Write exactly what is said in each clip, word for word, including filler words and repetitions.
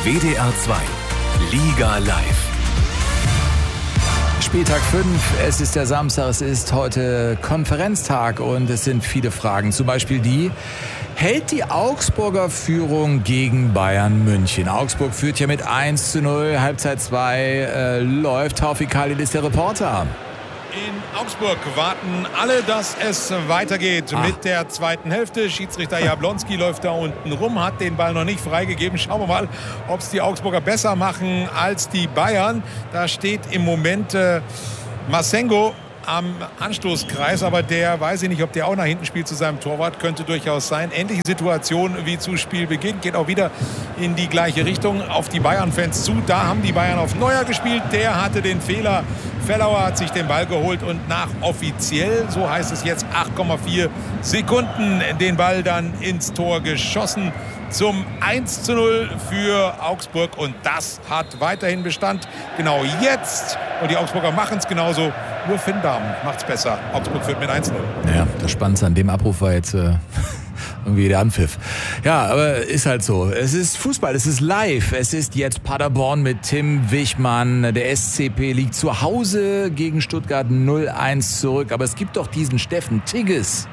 W D R zwei Liga Live. Spieltag fünf, es ist der Samstag, es ist heute Konferenztag und es sind viele Fragen. Zum Beispiel die, hält die Augsburger Führung gegen Bayern München? Augsburg führt ja mit eins zu null, Halbzeit zwei äh, läuft. Taufik Khalil ist der Reporter. In Augsburg warten alle, dass es weitergeht Ach. mit der zweiten Hälfte. Schiedsrichter Jablonski läuft da unten rum, hat den Ball noch nicht freigegeben. Schauen wir mal, ob es die Augsburger besser machen als die Bayern. Da steht im Moment äh, Masengo am Anstoßkreis, aber der, weiß ich nicht, ob der auch nach hinten spielt zu seinem Torwart, könnte durchaus sein. Ähnliche Situation wie zu Spielbeginn, geht auch wieder in die gleiche Richtung auf die Bayern-Fans zu. Da haben die Bayern auf Neuer gespielt, der hatte den Fehler. Fellauer hat sich den Ball geholt und nach offiziell, so heißt es jetzt, acht Komma vier Sekunden den Ball dann ins Tor geschossen. Zum eins zu null für Augsburg und das hat weiterhin Bestand. Genau jetzt. Und die Augsburger machen es genauso. Nur Finn Dahm macht es besser. Augsburg führt mit eins zu null. Naja, das Spannendste an dem Abruf war jetzt äh, irgendwie der Anpfiff. Ja, aber ist halt so. Es ist Fußball, es ist live. Es ist jetzt Paderborn mit Tim Wichmann. Der S C P liegt zu Hause gegen Stuttgart null eins zurück. Aber es gibt doch diesen Steffen Tigges.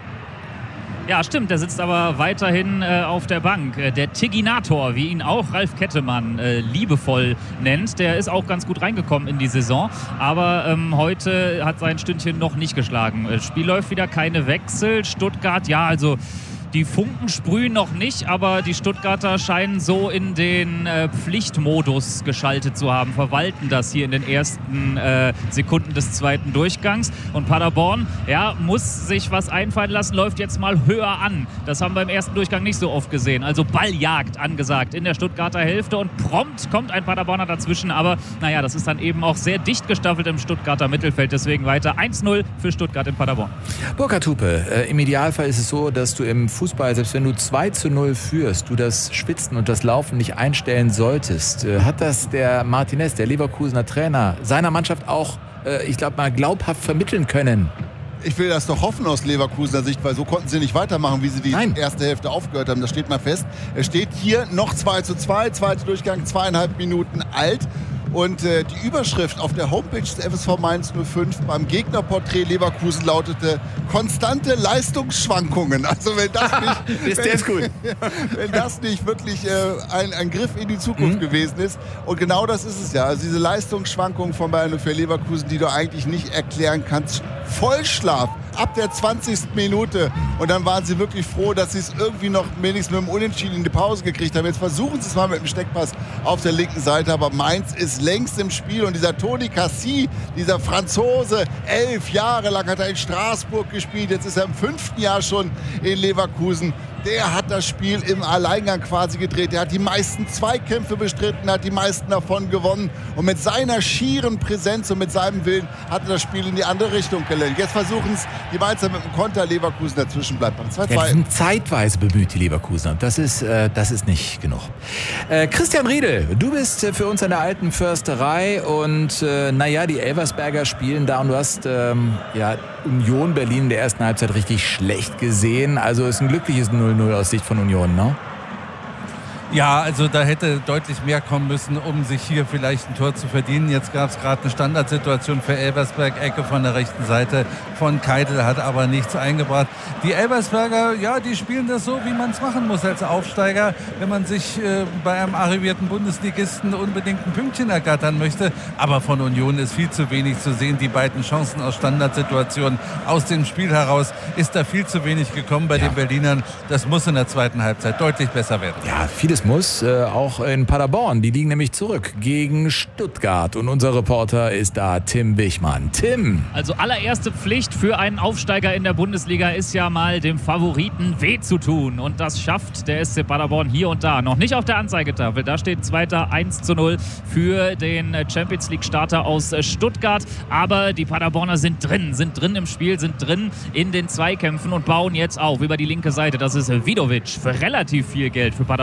Ja, stimmt, der sitzt aber weiterhin äh, auf der Bank. Der Tiginator, wie ihn auch Ralf Kettemann äh, liebevoll nennt, der ist auch ganz gut reingekommen in die Saison. Aber ähm, heute hat sein Stündchen noch nicht geschlagen. Das Spiel läuft wieder, keine Wechsel. Stuttgart, ja, also die Funken sprühen noch nicht, aber die Stuttgarter scheinen so in den äh, Pflichtmodus geschaltet zu haben, verwalten das hier in den ersten äh, Sekunden des zweiten Durchgangs. Und Paderborn, ja, muss sich was einfallen lassen, läuft jetzt mal höher an. Das haben wir im ersten Durchgang nicht so oft gesehen. Also Balljagd angesagt in der Stuttgarter Hälfte und prompt kommt ein Paderborner dazwischen. Aber naja, das ist dann eben auch sehr dicht gestaffelt im Stuttgarter Mittelfeld. Deswegen weiter eins zu null für Stuttgart in Paderborn. Burkhard Hupe, äh, im Idealfall ist es so, dass du im Fußball, selbst wenn du zwei zu null führst, du das Schwitzen und das Laufen nicht einstellen solltest. Hat das der Martinez, der Leverkusener Trainer, seiner Mannschaft auch, ich glaube mal, glaubhaft vermitteln können? Ich will das doch hoffen aus Leverkusener Sicht, weil so konnten sie nicht weitermachen, wie sie die Nein. erste Hälfte aufgehört haben. Das steht mal fest. Es steht hier noch zwei zu zwei, zweiter Durchgang, zweieinhalb Minuten alt. Und äh, die Überschrift auf der Homepage des F S V Mainz null fünf beim Gegnerporträt Leverkusen lautete konstante Leistungsschwankungen. Also wenn das nicht, ist der ist gut. wenn das nicht wirklich äh, ein, ein Griff in die Zukunft mhm. gewesen ist. Und genau das ist es ja. Also diese Leistungsschwankungen von Bayern für Leverkusen, die du eigentlich nicht erklären kannst. Vollschlaf ab der zwanzigsten Minute. Und dann waren sie wirklich froh, dass sie es irgendwie noch wenigstens mit dem Unentschieden in die Pause gekriegt haben. Jetzt versuchen sie es mal mit dem Steckpass auf der linken Seite. Aber Mainz ist längst im Spiel. Und dieser Toni Cassis, dieser Franzose, elf Jahre lang hat er in Straßburg gespielt. Jetzt ist er im fünften Jahr schon in Leverkusen. Der hat das Spiel im Alleingang quasi gedreht. Der hat die meisten Zweikämpfe bestritten, hat die meisten davon gewonnen. Und mit seiner schieren Präsenz und mit seinem Willen hat er das Spiel in die andere Richtung gelenkt. Jetzt versuchen es die Mainzer mit dem Konter. Leverkusen dazwischen bleibt beim zwei zwei. Ja, die sind zeitweise bemüht, die Leverkusener. Das ist, äh, das ist nicht genug. Äh, Christian Riedel, du bist äh, für uns an der alten Försterei. Und äh, naja, die Elversberger spielen da. Und du hast ähm, ja, Union Berlin in der ersten Halbzeit richtig schlecht gesehen. Also ist ein glückliches null null aus Sicht von Union, ne? Ja, also da hätte deutlich mehr kommen müssen, um sich hier vielleicht ein Tor zu verdienen. Jetzt gab es gerade eine Standardsituation für Elversberg, Ecke von der rechten Seite von Keidel, hat aber nichts eingebracht. Die Elversberger, ja, die spielen das so, wie man es machen muss als Aufsteiger, wenn man sich äh, bei einem arrivierten Bundesligisten unbedingt ein Pünktchen ergattern möchte. Aber von Union ist viel zu wenig zu sehen. Die beiden Chancen aus Standardsituationen aus dem Spiel heraus ist da viel zu wenig gekommen bei ja. den Berlinern. Das muss in der zweiten Halbzeit deutlich besser werden. Ja, vieles muss, äh, auch in Paderborn. Die liegen nämlich zurück gegen Stuttgart. Und unser Reporter ist da, Tim Wichmann. Tim! Also allererste Pflicht für einen Aufsteiger in der Bundesliga ist ja mal dem Favoriten weh zu tun. Und das schafft der S C Paderborn hier und da. Noch nicht auf der Anzeigetafel. Da steht zweiter eins zu null für den Champions League Starter aus Stuttgart. Aber die Paderborner sind drin, sind drin im Spiel, sind drin in den Zweikämpfen und bauen jetzt auf über die linke Seite. Das ist Vidovic für relativ viel Geld für Paderborner Verhältnisse.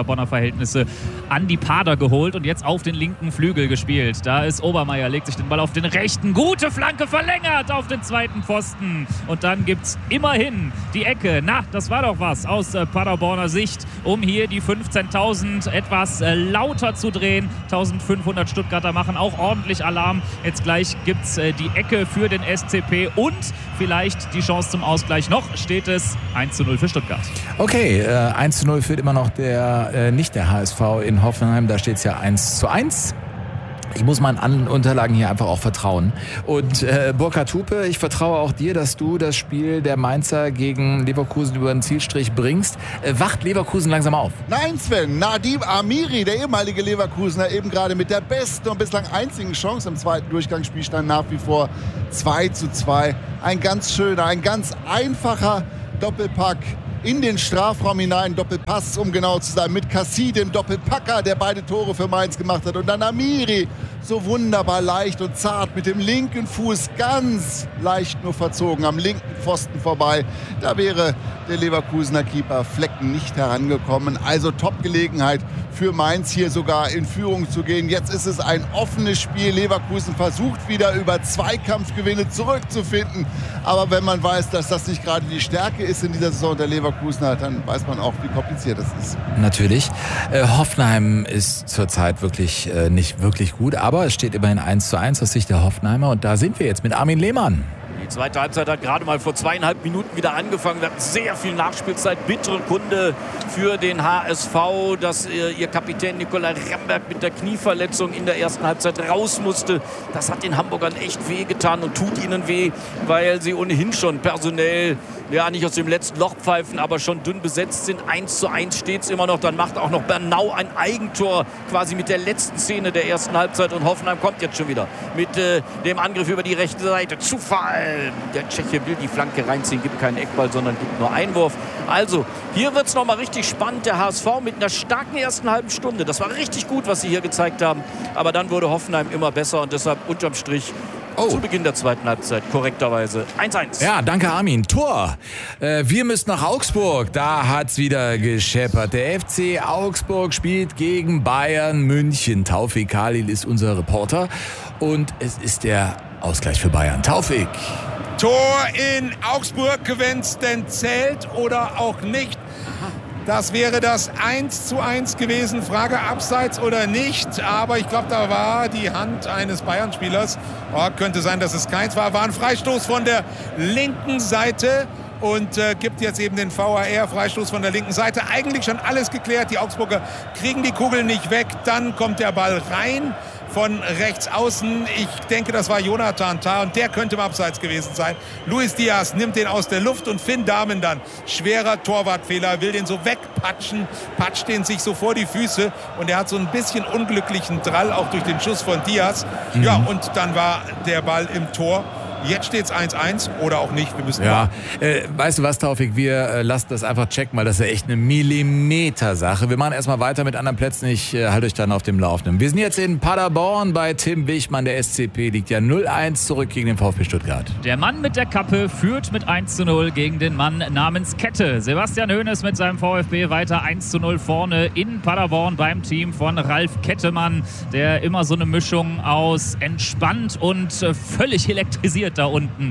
Verhältnisse an die Pader geholt und jetzt auf den linken Flügel gespielt. Da ist Obermeier, legt sich den Ball auf den rechten. Gute Flanke verlängert auf den zweiten Pfosten. Und dann gibt's immerhin die Ecke. Na, das war doch was aus äh, Paderborner Sicht, um hier die fünfzehntausend etwas äh, lauter zu drehen. eintausendfünfhundert Stuttgarter machen auch ordentlich Alarm. Jetzt gleich gibt's äh, die Ecke für den S C P und vielleicht die Chance zum Ausgleich. Noch steht es eins zu null für Stuttgart. Okay, äh, eins zu null führt immer noch der, äh, nicht der H S V in Hoffenheim. Da steht es ja eins zu eins. Ich muss meinen anderen Unterlagen hier einfach auch vertrauen. Und äh, Burkhard Hupe, ich vertraue auch dir, dass du das Spiel der Mainzer gegen Leverkusen über den Zielstrich bringst. Äh, wacht Leverkusen langsam auf? Nein, Sven. Nadim Amiri, der ehemalige Leverkusener, eben gerade mit der besten und bislang einzigen Chance im zweiten Durchgangsspiel, stand nach wie vor zwei zu zwei. Ein ganz schöner, ein ganz einfacher Doppelpack in den Strafraum hinein, Doppelpass, um genau zu sein, mit Cassie, dem Doppelpacker, der beide Tore für Mainz gemacht hat. Und dann Amiri, so wunderbar leicht und zart, mit dem linken Fuß ganz leicht nur verzogen, am linken Pfosten vorbei. Da wäre der Leverkusener Keeper Flecken nicht herangekommen. Also Top-Gelegenheit für Mainz, hier sogar in Führung zu gehen. Jetzt ist es ein offenes Spiel. Leverkusen versucht wieder über Zweikampfgewinne zurückzufinden. Aber wenn man weiß, dass das nicht gerade die Stärke ist in dieser Saison der Leverkusener, dann weiß man auch, wie kompliziert das ist. Natürlich. Äh, Hoffenheim ist zurzeit wirklich äh, nicht wirklich gut, aber es steht immerhin eins zu eins aus Sicht der Hoffenheimer. Und da sind wir jetzt mit Armin Lehmann. Die zweite Halbzeit hat gerade mal vor zweieinhalb Minuten wieder angefangen. Wir hatten sehr viel Nachspielzeit. Bittere Kunde für den H S V, dass äh, ihr Kapitän Nikolai Ramberg mit der Knieverletzung in der ersten Halbzeit raus musste. Das hat den Hamburgern echt wehgetan und tut ihnen weh, weil sie ohnehin schon personell, ja, nicht aus dem letzten Loch pfeifen, aber schon dünn besetzt sind. eins zu eins steht es immer noch. Dann macht auch noch Bernau ein Eigentor quasi mit der letzten Szene der ersten Halbzeit. Und Hoffenheim kommt jetzt schon wieder mit äh, dem Angriff über die rechte Seite. Zufall! Der Tscheche will die Flanke reinziehen, gibt keinen Eckball, sondern gibt nur Einwurf. Also, hier wird es nochmal richtig spannend. Der H S V mit einer starken ersten halben Stunde. Das war richtig gut, was sie hier gezeigt haben. Aber dann wurde Hoffenheim immer besser und deshalb unterm Strich oh. zu Beginn der zweiten Halbzeit korrekterweise eins eins. Ja, danke Armin. Tor. Äh, wir müssen nach Augsburg. Da hat's wieder gescheppert. Der F C Augsburg spielt gegen Bayern München. Taufik Khalil ist unser Reporter. Und es ist der Ausgleich für Bayern. Taufik. Tor in Augsburg, wenn's denn zählt oder auch nicht. Das wäre das eins zu eins gewesen. Frage, abseits oder nicht. Aber ich glaube, da war die Hand eines Bayern-Spielers. Oh, könnte sein, dass es keins war. War ein Freistoß von der linken Seite. Und äh, gibt jetzt eben den V A R-Freistoß von der linken Seite. Eigentlich schon alles geklärt. Die Augsburger kriegen die Kugel nicht weg. Dann kommt der Ball rein von rechts außen. Ich denke, das war Jonathan Tah und der könnte im Abseits gewesen sein. Luis Diaz nimmt den aus der Luft und Finn Dahmen dann. Schwerer Torwartfehler, will den so wegpatschen, patscht den sich so vor die Füße und er hat so ein bisschen unglücklichen Drall, auch durch den Schuss von Diaz. Mhm. Ja, und dann war der Ball im Tor. Jetzt steht es eins eins oder auch nicht. Wir müssen ja, äh, weißt du was, Taufik? Wir äh, lassen das einfach checken, weil das ist ja echt eine Millimeter-Sache. Wir machen erstmal weiter mit anderen Plätzen. Ich äh, halte euch dann auf dem Laufenden. Wir sind jetzt in Paderborn bei Tim Wichmann. Der S C P liegt ja null eins zurück gegen den VfB Stuttgart. Der Mann mit der Kappe führt mit eins zu null gegen den Mann namens Kette. Sebastian Hoeneß mit seinem VfB weiter eins zu null vorne in Paderborn beim Team von Ralf Kettemann, der immer so eine Mischung aus entspannt und äh, völlig elektrisiert da unten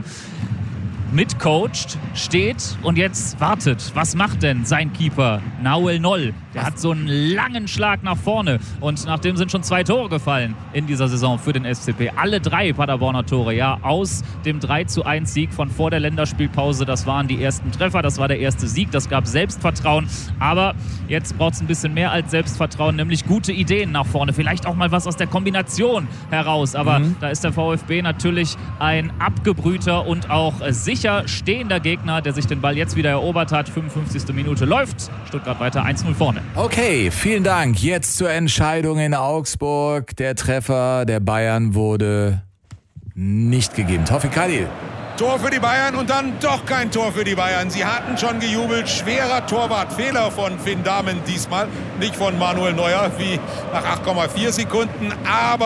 mitcoacht, steht und jetzt wartet. Was macht denn sein Keeper Nahuel Noll? Der hat so einen langen Schlag nach vorne und nachdem sind schon zwei Tore gefallen in dieser Saison für den S C P. Alle drei Paderborner Tore, ja, aus dem drei zu eins Sieg von vor der Länderspielpause. Das waren die ersten Treffer, das war der erste Sieg, das gab Selbstvertrauen. Aber jetzt braucht es ein bisschen mehr als Selbstvertrauen, nämlich gute Ideen nach vorne. Vielleicht auch mal was aus der Kombination heraus. Aber mhm. da ist der VfB natürlich ein abgebrühter und auch sicher stehender Gegner, der sich den Ball jetzt wieder erobert hat. fünfundfünfzigste Minute läuft. Stuttgart weiter eins null vorne. Okay, vielen Dank. Jetzt zur Entscheidung in Augsburg. Der Treffer der Bayern wurde nicht gegeben. Taufik Khalil. Tor für die Bayern und dann doch kein Tor für die Bayern. Sie hatten schon gejubelt. Schwerer Torwartfehler von Finn Dahmen diesmal. Nicht von Manuel Neuer wie nach acht Komma vier Sekunden. Aber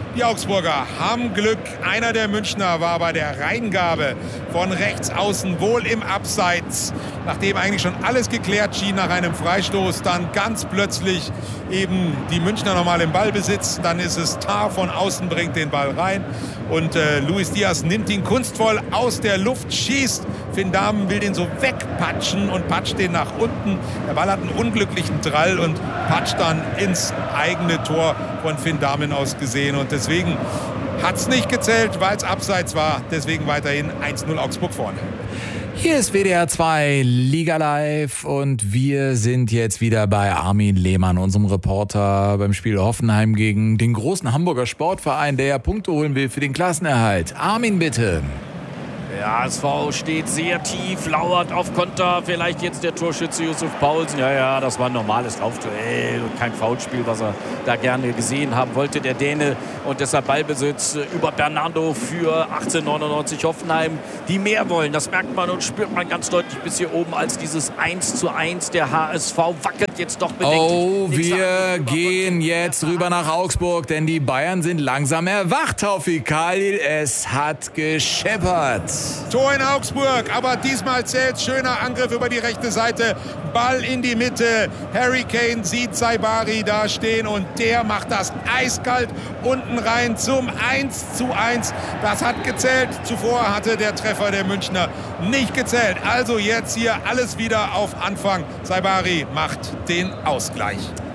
Die Augsburger haben Glück. Einer der Münchner war bei der Reingabe von rechts außen wohl im Abseits. Nachdem eigentlich schon alles geklärt schien nach einem Freistoß, dann ganz plötzlich eben die Münchner nochmal im Ballbesitz. Dann ist es Tah von außen, bringt den Ball rein. Und äh, Luis Diaz nimmt ihn kunstvoll aus der Luft, schießt. Finn Dahmen will den so wegpatschen und patscht den nach unten. Der Ball hat einen unglücklichen Drall und patscht dann ins eigene Tor von Finn Dahmen aus gesehen. Und deswegen hat es nicht gezählt, weil es abseits war. Deswegen weiterhin eins null Augsburg vorne. Hier ist W D R zwei Liga Live und wir sind jetzt wieder bei Armin Lehmann, unserem Reporter beim Spiel Hoffenheim gegen den großen Hamburger Sportverein, der ja Punkte holen will für den Klassenerhalt. Armin, bitte. Der H S V steht sehr tief, lauert auf Konter. Vielleicht jetzt der Torschütze Yusuf Paulsen. Ja, ja, das war ein normales Laufduell und kein Foulspiel, was er da gerne gesehen haben wollte, der Däne. Und deshalb Ballbesitz über Bernardo für achtzehnhundertneunundneunzig Hoffenheim, die mehr wollen. Das merkt man und spürt man ganz deutlich bis hier oben als dieses eins zu eins. Der H S V wackelt jetzt doch bedenklich. Oh, wir gehen jetzt rüber nach Augsburg, denn die Bayern sind langsam erwacht, Taufik Khalil. Es hat gescheppert. Tor in Augsburg, aber diesmal zählt schöner Angriff über die rechte Seite. Ball in die Mitte. Harry Kane sieht Saibari da stehen und der macht das eiskalt unten rein zum eins zu eins. Das hat gezählt. Zuvor hatte der Treffer der Münchner nicht gezählt. Also jetzt hier alles wieder auf Anfang. Saibari macht den Ausgleich.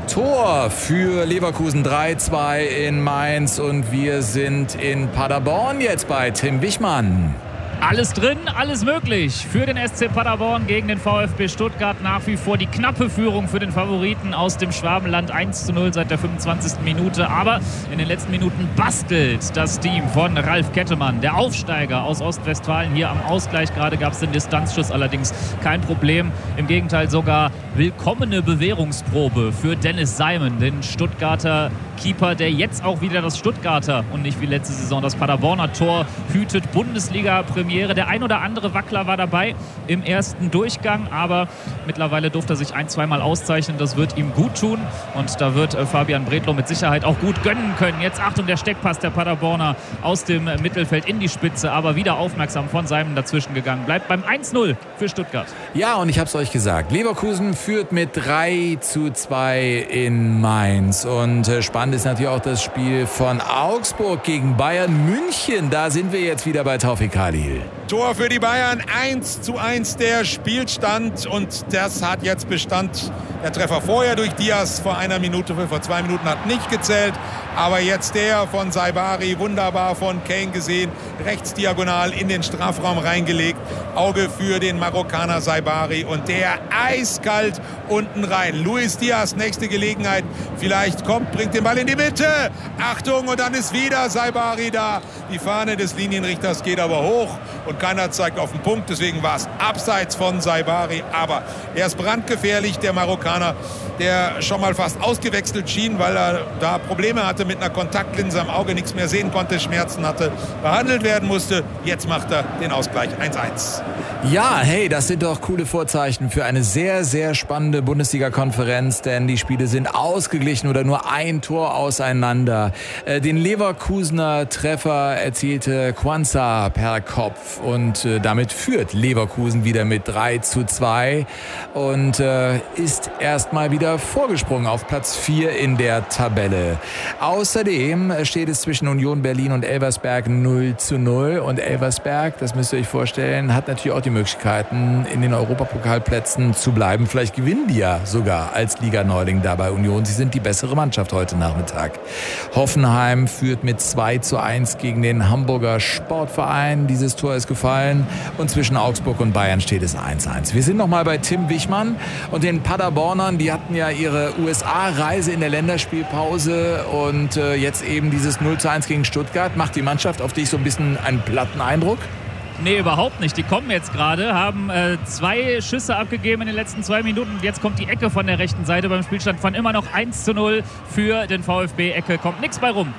Tor für Leverkusen drei zwei in Mainz und wir sind in Paderborn jetzt bei Tim Wichmann. Alles drin, alles möglich für den S C Paderborn gegen den VfB Stuttgart. Nach wie vor die knappe Führung für den Favoriten aus dem Schwabenland. eins zu null seit der fünfundzwanzigsten Minute. Aber in den letzten Minuten bastelt das Team von Ralf Kettemann, der Aufsteiger aus Ostwestfalen, hier am Ausgleich. Gerade gab es den Distanzschuss, allerdings kein Problem. Im Gegenteil sogar willkommene Bewährungsprobe für Dennis Simon, den Stuttgarter Keeper, der jetzt auch wieder das Stuttgarter und nicht wie letzte Saison das Paderborner Tor hütet. Bundesliga-Premiere. Der ein oder andere Wackler war dabei im ersten Durchgang, aber mittlerweile durfte er sich ein-, zweimal auszeichnen. Das wird ihm gut tun und da wird äh, Fabian Bredlow mit Sicherheit auch gut gönnen können. Jetzt Achtung, der Steckpass der Paderborner aus dem äh, Mittelfeld in die Spitze, aber wieder aufmerksam von Simon dazwischen gegangen. Bleibt beim eins null für Stuttgart. Ja, und ich habe es euch gesagt, Leverkusen führt mit drei zu zwei in Mainz und äh, spannend ist natürlich auch das Spiel von Augsburg gegen Bayern München. Da sind wir jetzt wieder bei Taufik Khalil. Tor für die Bayern, eins zu eins der Spielstand und das hat jetzt Bestand. Der Treffer vorher durch Diaz vor einer Minute, vor zwei Minuten hat nicht gezählt, aber jetzt der von Saibari, wunderbar von Kane gesehen, rechts diagonal in den Strafraum reingelegt, Auge für den Marokkaner Saibari und der eiskalt unten rein. Luis Diaz, nächste Gelegenheit, vielleicht kommt, bringt den Ball in die Mitte, Achtung und dann ist wieder Saibari da. Die Fahne des Linienrichters geht aber hoch und keiner zeigt auf den Punkt, deswegen war es abseits von Saibari, aber er ist brandgefährlich, der Marokkaner, der schon mal fast ausgewechselt schien, weil er da Probleme hatte mit einer Kontaktlinse am Auge, nichts mehr sehen konnte, Schmerzen hatte, behandelt werden musste. Jetzt macht er den Ausgleich eins eins. Ja, hey, das sind doch coole Vorzeichen für eine sehr, sehr spannende Bundesliga-Konferenz, denn die Spiele sind ausgeglichen oder nur ein Tor auseinander. Äh, den Leverkusener Treffer erzielte Quansah per Kopf und äh, damit führt Leverkusen wieder mit drei zu zwei und äh, ist erstmal wieder vorgesprungen auf Platz vier in der Tabelle. Außerdem steht es zwischen Union Berlin und Elversberg null zu null und Elversberg, das müsst ihr euch vorstellen, hat natürlich auch die Möglichkeiten, in den Europapokalplätzen zu bleiben. Vielleicht gewinnen die ja sogar als Liga-Neuling da bei Union. Sie sind die bessere Mannschaft heute Nachmittag. Hoffenheim führt mit zwei zu eins gegen den Hamburger Sportverein. Dieses Tor ist gefallen und zwischen Augsburg und Bayern steht es eins eins. Wir sind nochmal bei Tim Wichmann und den Paderbornern. Die hatten ja ihre U S A-Reise in der Länderspielpause und äh, jetzt eben dieses null zu eins gegen Stuttgart. Macht die Mannschaft auf dich so ein bisschen einen platten Eindruck? Nee, überhaupt nicht. Die kommen jetzt gerade, haben äh, zwei Schüsse abgegeben in den letzten zwei Minuten. Und jetzt kommt die Ecke von der rechten Seite beim Spielstand von immer noch eins zu null für den VfB. Ecke kommt nichts bei rum.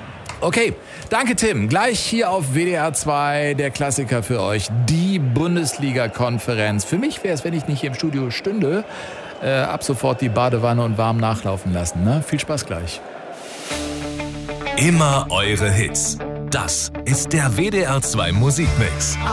Okay, danke Tim. Gleich hier auf W D R zwei der Klassiker für euch. Die Bundesliga-Konferenz. Für mich wäre es, wenn ich nicht hier im Studio stünde, äh, ab sofort die Badewanne und warm nachlaufen lassen. Ne? Viel Spaß gleich. Immer eure Hits. Das ist der W D R zwei Musikmix.